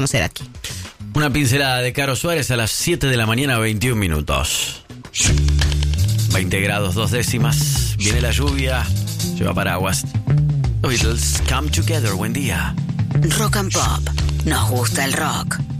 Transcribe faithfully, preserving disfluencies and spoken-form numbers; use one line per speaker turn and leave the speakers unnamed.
conocer aquí.
Una pincelada de Caro Suárez a las siete de la mañana, veintiún minutos. veinte grados, dos décimas. Viene la lluvia. Lleva paraguas. Los Beatles, Come Together. Buen día.
Rock and Pop. Nos gusta el rock.